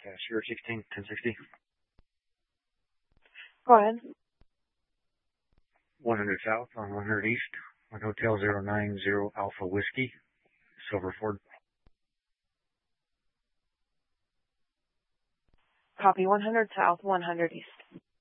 Cashier 16, 1060. Go ahead. 100 South on 100 East on Hotel 090 Alpha Whiskey, Silverford. Copy. 100 South, 100 East.